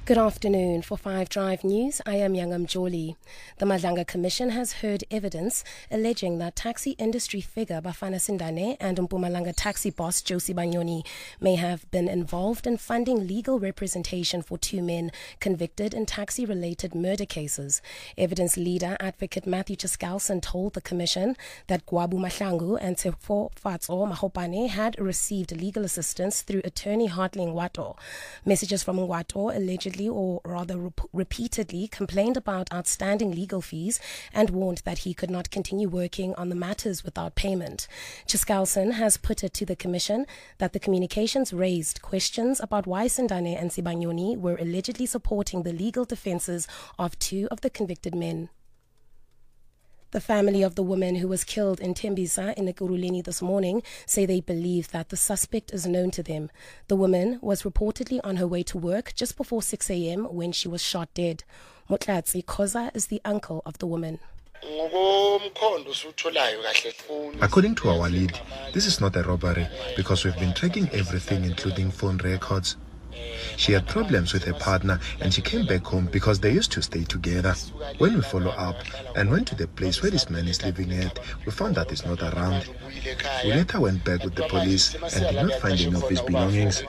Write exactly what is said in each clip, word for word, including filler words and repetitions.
Good afternoon. For Five Drive News, I am Yangam Joli. The Madlanga Commission has heard evidence alleging that taxi industry figure Bafana Sindane and Mpumalanga taxi boss Josie Banyoni may have been involved in funding legal representation for two men convicted in taxi-related murder cases. Evidence leader Advocate Matthew Chiskalson told the Commission that Gwabu Mahlangu and Tefo Fatso Mahopane had received legal assistance through attorney Hartley Ngwato. Messages from Ngwato allegedly or rather rep- repeatedly complained about outstanding legal fees and warned that he could not continue working on the matters without payment. Chiskalson has put it to the Commission that the communications raised questions about why Sindane and Sibanyoni were allegedly supporting the legal defenses of two of the convicted men. The family of the woman who was killed in Tembisa in Ekurhuleni this morning say they believe that the suspect is known to them. The woman was reportedly on her way to work just before six a.m. when she was shot dead. Mutlatsi Koza is the uncle of the woman. According to our lead, this is not a robbery because we've been tracking everything including phone records. She had problems with her partner and she came back home because they used to stay together. When we follow up and went to the place where this man is living at, we found that he's not around. We later went back with the police and did not find any of his belongings.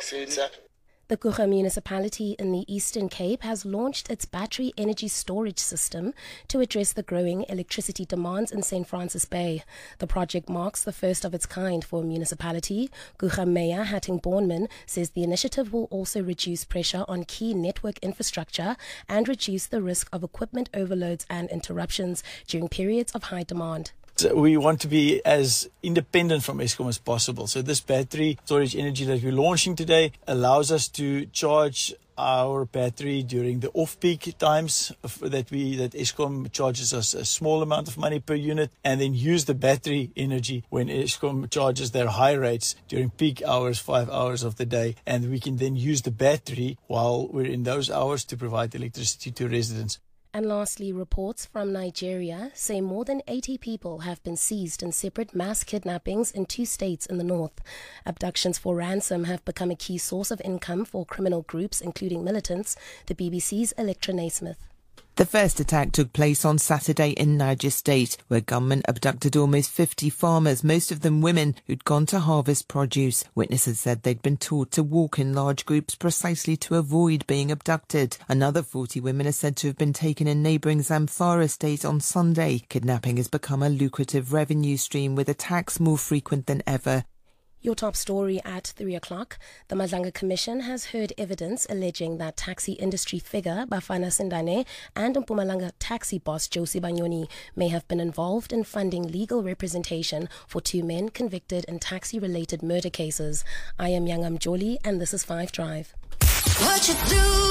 The Guga municipality in the Eastern Cape has launched its battery energy storage system to address the growing electricity demands in Saint Francis Bay. The project marks the first of its kind for a municipality. Guga Mayor Hatting Bornman says the initiative will also reduce pressure on key network infrastructure and reduce the risk of equipment overloads and interruptions during periods of high demand. So we want to be as independent from Eskom as possible. So this battery storage energy that we're launching today allows us to charge our battery during the off-peak times that we that Eskom charges us a small amount of money per unit, and then use the battery energy when Eskom charges their high rates during peak hours, five hours of the day, and we can then use the battery while we're in those hours to provide electricity to residents. And lastly, reports from Nigeria say more than eighty people have been seized in separate mass kidnappings in two states in the north. Abductions for ransom have become a key source of income for criminal groups, including militants. The B B C's Electra Naismith. The first attack took place on Saturday in Niger State, where gunmen abducted almost fifty farmers, most of them women, who'd gone to harvest produce. Witnesses said they'd been taught to walk in large groups precisely to avoid being abducted. Another forty women are said to have been taken in neighbouring Zamfara State on Sunday. Kidnapping has become a lucrative revenue stream, with attacks more frequent than ever. Your top story at three o'clock. The Madlanga Commission has heard evidence alleging that taxi industry figure Bafana Sindane and Mpumalanga taxi boss Josie Banyoni may have been involved in funding legal representation for two men convicted in taxi-related murder cases. I am Yangam Joli and this is Five Drive. What you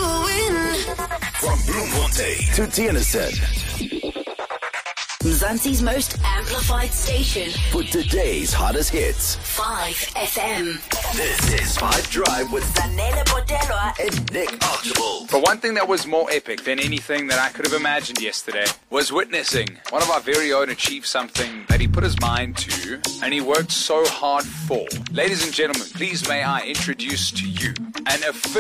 doing? From Bloemfontein to Tienisset, Mzansi's most amplified station for today's hottest hits. Five F M. This is Five Drive with Zanele Botelwa and Nick Archibald. But one thing that was more epic than anything that I could have imagined yesterday was witnessing one of our very own achieve something that he put his mind to and he worked so hard for. Ladies and gentlemen, please may I introduce to you an official